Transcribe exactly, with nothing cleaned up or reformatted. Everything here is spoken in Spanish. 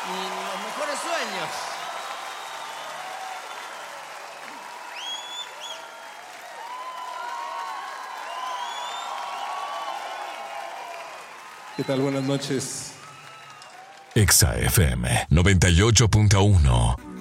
y los mejores sueños. ¿Qué tal? Buenas noches. Exa F M noventa y ocho punto uno.